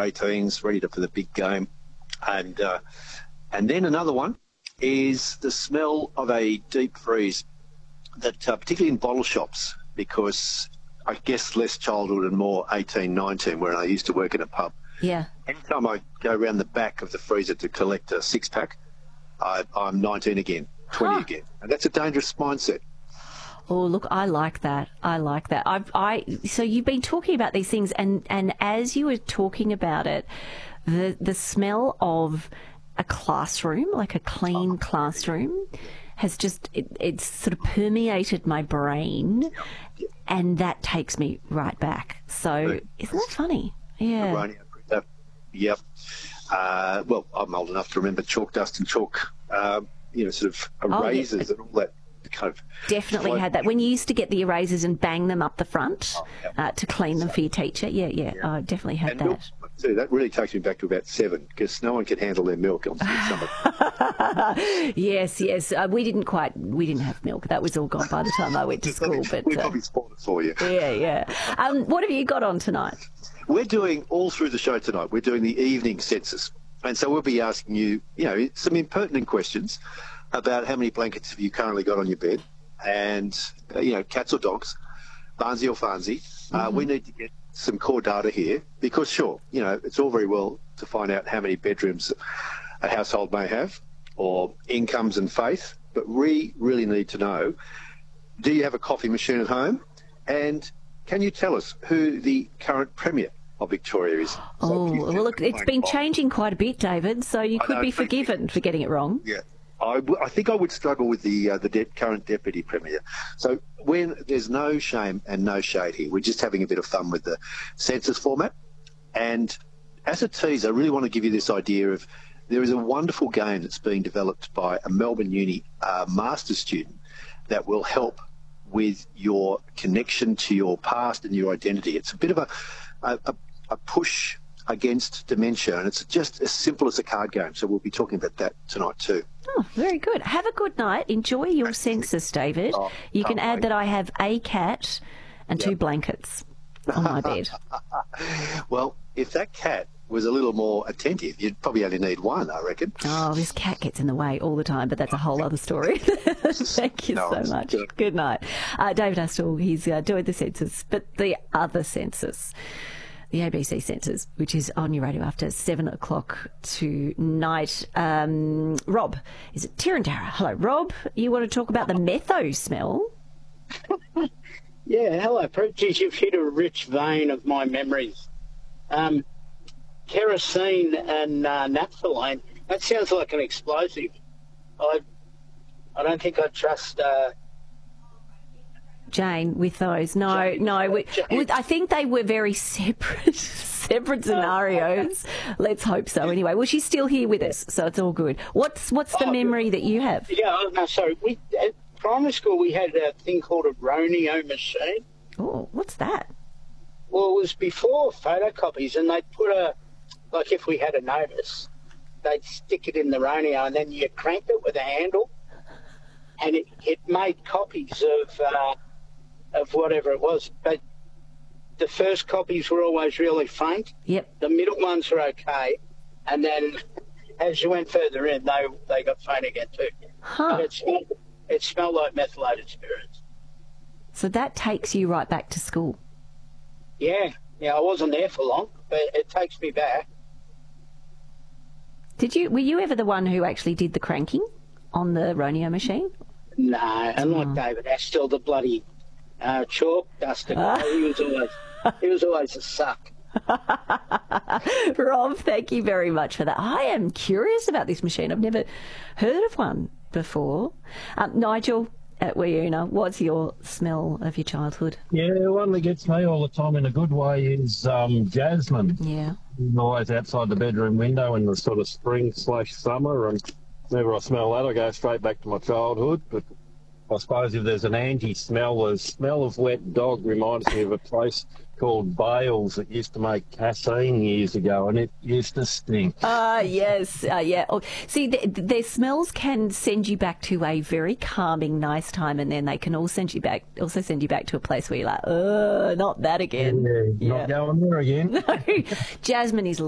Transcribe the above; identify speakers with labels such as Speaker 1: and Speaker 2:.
Speaker 1: 18s, ready for the big game. And then another one is the smell of a deep freeze, that particularly in bottle shops, because I guess less childhood and more 18, 19, where I used to work in a pub.
Speaker 2: Yeah.
Speaker 1: Anytime I go around the back of the freezer to collect a six-pack, I'm 19 again, 20 again. And that's a dangerous mindset.
Speaker 2: Oh, look, I like that. I like that. So you've been talking about these things, and as you were talking about it, the smell of a classroom, like a clean classroom, has just, it's sort of permeated my brain, and that takes me right back. So isn't that funny? Yeah.
Speaker 1: Yep. Well, I'm old enough to remember chalk dust and chalk, sort of erasers and all that kind of...
Speaker 2: Definitely had that. When you used to get the erasers and bang them up the front to clean them for your teacher. Yeah. I definitely had that.
Speaker 1: Milk, too. That really takes me back to about 7, because no one could handle their milk on summer.
Speaker 2: Yes. We didn't have milk. That was all gone by the time I went to school. But
Speaker 1: we probably spoiled it for you.
Speaker 2: Yeah. What have you got on tonight?
Speaker 1: We're doing, all through the show tonight, we're doing the evening census. And so we'll be asking you, some impertinent questions about how many blankets have you currently got on your bed, and, cats or dogs, Barnsey or Farnsey. We need to get some core data here, because sure, it's all very well to find out how many bedrooms a household may have, or incomes and faith, but we really need to know, do you have a coffee machine at home? And can you tell us who the current Premier of Victoria is?
Speaker 2: Well, look, it's been changing quite a bit, David, so you could be forgiven for getting it wrong.
Speaker 1: Yeah. I think I would struggle with the current Deputy Premier. So when there's no shame and no shade here, we're just having a bit of fun with the census format. And as a tease, I really want to give you this idea of, there is a wonderful game that's being developed by a Melbourne Uni master's student that will help with your connection to your past and your identity. It's a bit of a push against dementia, and it's just as simple as a card game. So we'll be talking about that tonight too.
Speaker 2: Oh, very good. Have a good night. Enjoy your census, David. You can add that I have a cat and 2 blankets on my bed.
Speaker 1: Well, if that cat was a little more attentive, you'd probably only need 1, I reckon.
Speaker 2: Oh, this cat gets in the way all the time, but that's a whole other story. Thank you so much. Good night. David Astle, he's doing the census, but the other census, the ABC census, which is on your radio after 7 o'clock tonight. Rob is at Tirrantara. Hello, Rob. You want to talk about the metho smell?
Speaker 3: Yeah, hello, Geez, you've hit a rich vein of my memories. Kerosene and naphthalene, that sounds like an explosive. I don't think I'd trust...
Speaker 2: Jane, with those. No. I think they were very separate scenarios. Let's hope so. Anyway, well, she's still here with us, so it's all good. What's the memory that you have?
Speaker 3: Yeah, no, sorry. At primary school, we had a thing called a Roneo machine.
Speaker 2: Oh, what's that?
Speaker 3: Well, it was before photocopies, and they'd put like if we had a notice, they'd stick it in the Roneo, and then you crank it with a handle, and it made copies of whatever it was. But the first copies were always really faint.
Speaker 2: Yep.
Speaker 3: The middle ones were okay, and then as you went further in, they got faint again too.
Speaker 2: Huh.
Speaker 3: But it smelled like methylated spirits.
Speaker 2: So that takes you right back to school.
Speaker 3: Yeah, I wasn't there for long, but it takes me back.
Speaker 2: Were you ever the one who actually did the cranking on the Roneo machine?
Speaker 3: No, unlike David Astle, the bloody chalk duster guy. He was always a suck.
Speaker 2: Rob, thank you very much for that. I am curious about this machine. I've never heard of one before. Nigel at Wieuna, what's your smell of your childhood?
Speaker 4: Yeah, one that gets me all the time in a good way is jasmine.
Speaker 2: Yeah.
Speaker 4: Always outside the bedroom window in the sort of spring/summer, and whenever I smell that, I go straight back to my childhood. But I suppose if there's an anti-smell, the smell of wet dog reminds me of a place called Bales that used to make casein years ago, and it used to stink.
Speaker 2: Yes, yeah. Oh, see, their smells can send you back to a very calming, nice time, and then they can also send you back to a place where you're like, not that again.
Speaker 4: Yeah. Not going there again.
Speaker 2: No, jasmine is